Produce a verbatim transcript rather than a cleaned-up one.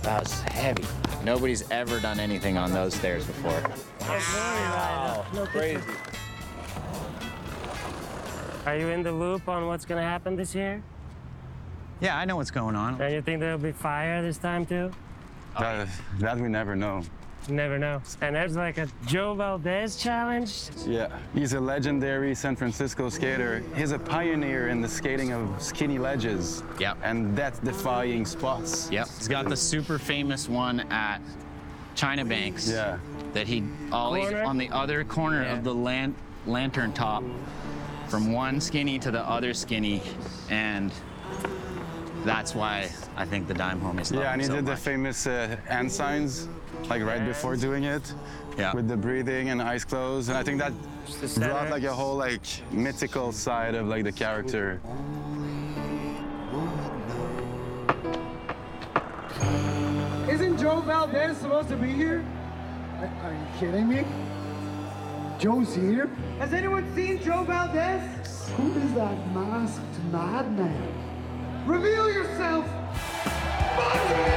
That was heavy. Nobody's ever done anything on those stairs before. Wow, no crazy. Are you in the loop on what's gonna happen this year? Yeah, I know what's going on. And you think there'll be fire this time too? That, that we never know. You never know. And there's like a Joe Valdez challenge. Yeah, he's a legendary San Francisco skater. He's a pioneer in the skating of skinny ledges. Yep. And death-defying spots. Yep. He's got the super famous one at China Banks. Yeah. That he ollied Corner? on the other corner Yeah. of the lan lantern top from one skinny to the other skinny, and that's why I think the Dime homies love Yeah, and him he so did the much. famous uh, hand signs, like right Hands. before doing it. Yeah. With the breathing and eyes closed. And I think that the center. brought like a whole like mythical side of like the character. Isn't Joe Valdez supposed to be here? Are, are you kidding me? Joe's here? Has anyone seen Joe Valdez? Who is that masked madman? Reveal yourself! Monty!